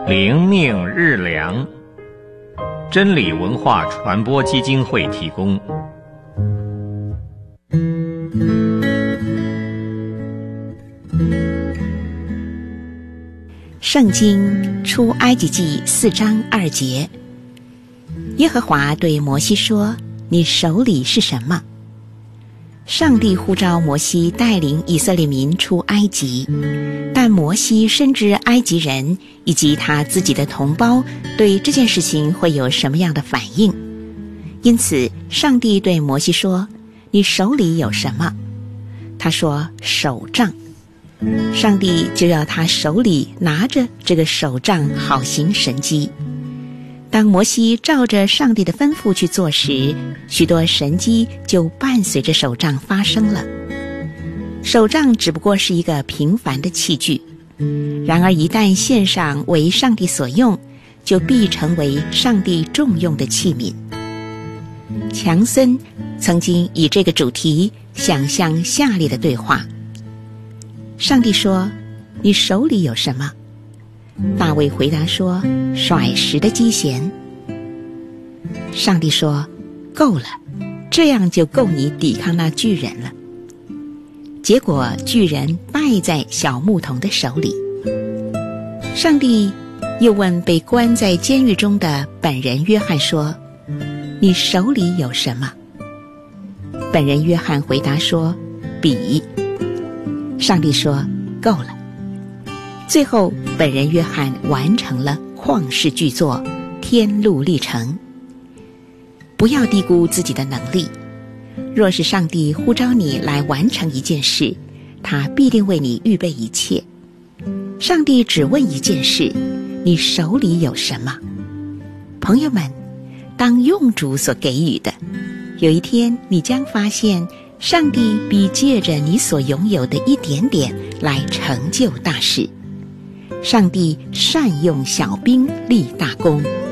灵命日粮，真理文化传播基金会提供。 圣经出埃及记4章2节，耶和华对摩西说：你手里是什么？上帝呼召摩西带领以色列民出埃及，但摩西深知埃及人以及他自己的同胞对这件事情会有什么样的反应，因此上帝对摩西说：你手里有什么？他说：手杖。上帝就要他手里拿着这个手杖，好行神迹。当摩西照着上帝的吩咐去做时，许多神迹就伴随着手杖发生了。手杖只不过是一个平凡的器具，然而一旦献上为上帝所用，就必成为上帝重用的器皿。强森曾经以这个主题想象下列的对话：上帝说：你手里有什么？大卫回答说：甩石的机弦。上帝说：够了，这样就够你抵抗那巨人了。结果巨人败在小牧童的手里。上帝又问被关在监狱中的本人约翰说：你手里有什么？本人约翰回答说：笔。上帝说：够了。最后本人约翰完成了旷世巨作《天路历程》。不要低估自己的能力，若是上帝呼召你来完成一件事，他必定为你预备一切。上帝只问一件事：你手里有什么？朋友们，当用主所给予的，有一天你将发现上帝必借着你所拥有的一点点来成就大事。上帝善用小兵立大功。